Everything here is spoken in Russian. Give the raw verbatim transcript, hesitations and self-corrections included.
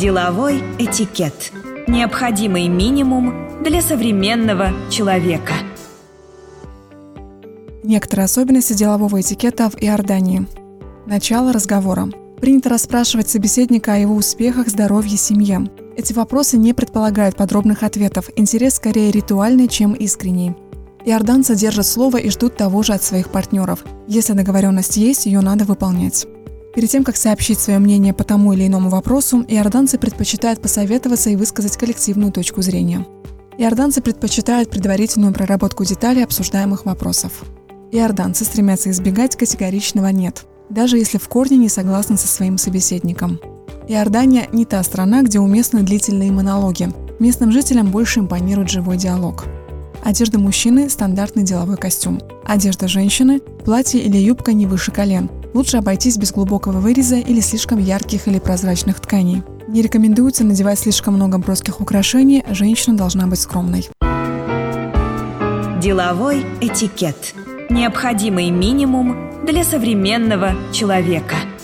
Деловой этикет. Необходимый минимум для современного человека. Некоторые особенности делового этикета в Иордании. Начало разговора. Принято расспрашивать собеседника о его успехах, здоровье, семье. Эти вопросы не предполагают подробных ответов, интерес скорее ритуальный, чем искренний. Иорданцы держат слово и ждут того же от своих партнеров. Если договоренность есть, ее надо выполнять. Перед тем, как сообщить свое мнение по тому или иному вопросу, иорданцы предпочитают посоветоваться и высказать коллективную точку зрения. Иорданцы предпочитают предварительную проработку деталей обсуждаемых вопросов. Иорданцы стремятся избегать категоричного «нет», даже если в корне не согласны со своим собеседником. Иордания не та страна, где уместны длительные монологи. Местным жителям больше импонирует живой диалог. Одежда мужчины – стандартный деловой костюм. Одежда женщины – платье или юбка не выше колен. Лучше обойтись без глубокого выреза или слишком ярких или прозрачных тканей. Не рекомендуется надевать слишком много броских украшений, женщина должна быть скромной. Деловой этикет. Необходимый минимум для современного человека.